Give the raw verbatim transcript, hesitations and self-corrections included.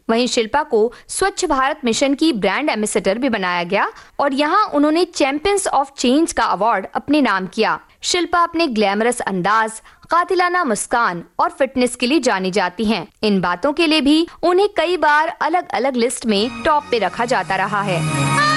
वहीं शिल्पा को स्वच्छ भारत मिशन की ब्रांड एम्बेसडर भी बनाया गया और यहाँ उन्होंने चैंपियंस ऑफ चेंज का अवार्ड अपने नाम किया। शिल्पा अपने ग्लैमरस अंदाज, कातिलाना मुस्कान और फिटनेस के लिए जानी जाती हैं। इन बातों के लिए भी उन्हें कई बार अलग अलग लिस्ट में टॉप पे रखा जाता रहा है।